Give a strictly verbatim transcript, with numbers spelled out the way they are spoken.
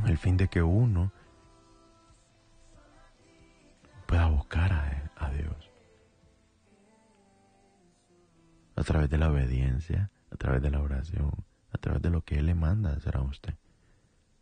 con el fin de que uno pueda buscar a, a Dios a través de la obediencia, a través de la oración, a través de lo que Él le manda hacer a usted.